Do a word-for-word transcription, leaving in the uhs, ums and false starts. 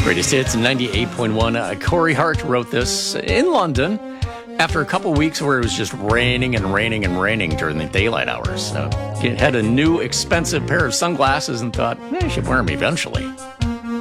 Greatest hits in ninety-eight point one. Uh, Corey Hart wrote this in London after a couple weeks where it was just raining and raining and raining during the daylight hours. Uh, he had a new expensive pair of sunglasses and thought, eh, I should wear them eventually.